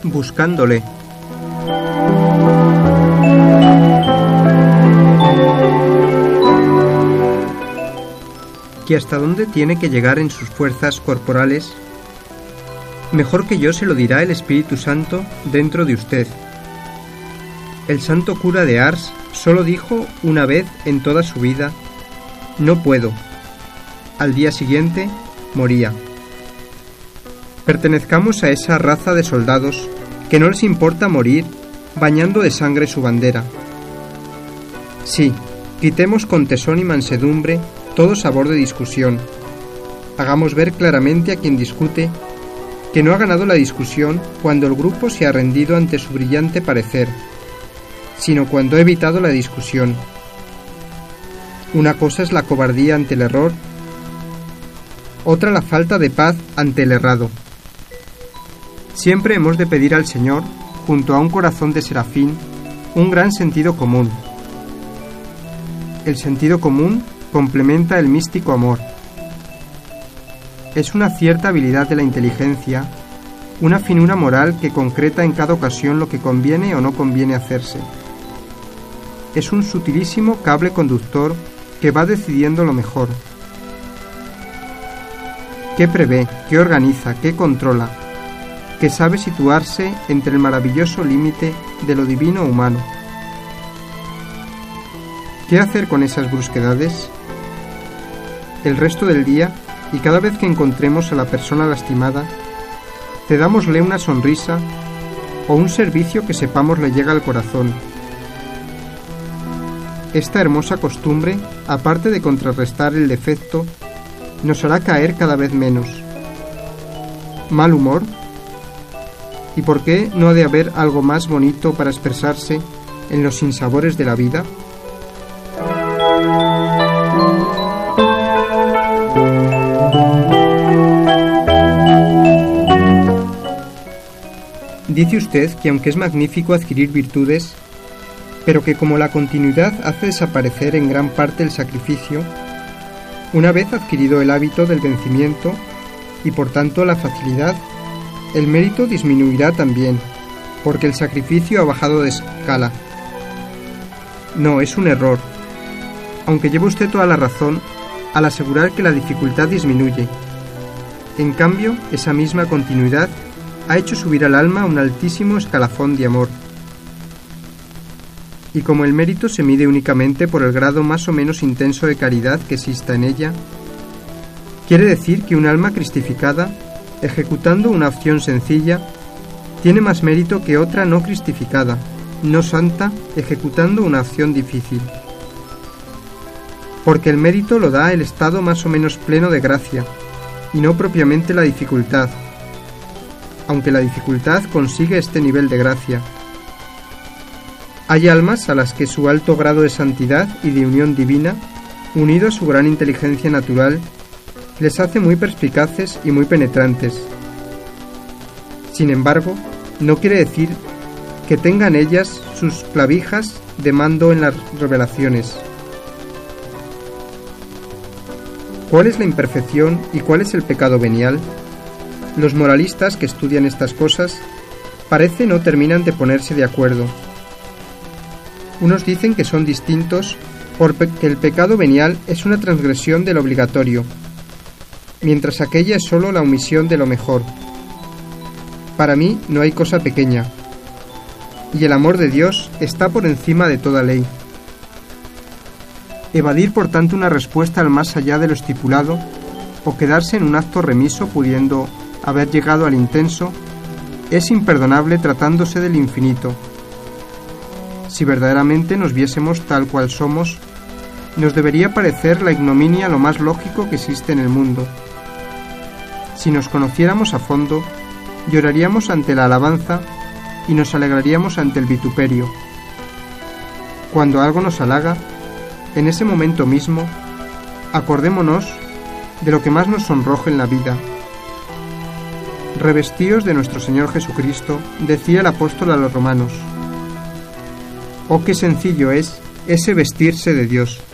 Buscándole. ¿Que hasta dónde tiene que llegar en sus fuerzas corporales? Mejor que yo se lo dirá el Espíritu Santo dentro de usted. El santo cura de Ars solo dijo una vez en toda su vida: no puedo. Al día siguiente moría. Pertenezcamos a esa raza de soldados que no les importa morir bañando de sangre su bandera. Sí, quitemos con tesón y mansedumbre todo sabor de discusión. Hagamos ver claramente a quien discute que no ha ganado la discusión cuando el grupo se ha rendido ante su brillante parecer, sino cuando ha evitado la discusión. Una cosa es la cobardía ante el error, otra la falta de paz ante el errado. Siempre hemos de pedir al Señor, junto a un corazón de serafín, un gran sentido común. El sentido común complementa el místico amor. Es una cierta habilidad de la inteligencia, una finura moral que concreta en cada ocasión lo que conviene o no conviene hacerse. Es un sutilísimo cable conductor que va decidiendo lo mejor. Que prevé, que organiza, que controla, que sabe situarse entre el maravilloso límite de lo divino humano. ¿Qué hacer con esas brusquedades? El resto del día, y cada vez que encontremos a la persona lastimada, cedámosle una sonrisa o un servicio que sepamos le llega al corazón. Esta hermosa costumbre, aparte de contrarrestar el defecto, nos hará caer cada vez menos. ¿Mal humor? ¿Y por qué no ha de haber algo más bonito para expresarse en los sinsabores de la vida? Dice usted que aunque es magnífico adquirir virtudes, pero que como la continuidad hace desaparecer en gran parte el sacrificio, una vez adquirido el hábito del vencimiento y por tanto la facilidad, el mérito disminuirá también, porque el sacrificio ha bajado de escala. No, es un error, aunque lleva usted toda la razón al asegurar que la dificultad disminuye. En cambio, esa misma continuidad ha hecho subir al alma un altísimo escalafón de amor. Y como el mérito se mide únicamente por el grado más o menos intenso de caridad que exista en ella, quiere decir que un alma cristificada, ejecutando una acción sencilla, tiene más mérito que otra no cristificada, no santa, ejecutando una acción difícil. Porque el mérito lo da el estado más o menos pleno de gracia, y no propiamente la dificultad, aunque la dificultad consigue este nivel de gracia. Hay almas a las que su alto grado de santidad y de unión divina, unido a su gran inteligencia natural, les hace muy perspicaces y muy penetrantes. Sin embargo, no quiere decir que tengan ellas sus clavijas de mando en las revelaciones. ¿Cuál es la imperfección y cuál es el pecado venial? Los moralistas que estudian estas cosas parece no terminan de ponerse de acuerdo. Unos dicen que son distintos porque el pecado venial es una transgresión del obligatorio, mientras aquella es sólo la omisión de lo mejor. Para mí no hay cosa pequeña, y el amor de Dios está por encima de toda ley. Evadir por tanto una respuesta al más allá de lo estipulado, o quedarse en un acto remiso pudiendo haber llegado al intenso, es imperdonable tratándose del infinito. Si verdaderamente nos viésemos tal cual somos, nos debería parecer la ignominia lo más lógico que existe en el mundo. Si nos conociéramos a fondo, lloraríamos ante la alabanza y nos alegraríamos ante el vituperio. Cuando algo nos halaga, en ese momento mismo, acordémonos de lo que más nos sonroja en la vida. Revestíos de nuestro Señor Jesucristo, decía el apóstol a los romanos. Oh, qué sencillo es ese vestirse de Dios.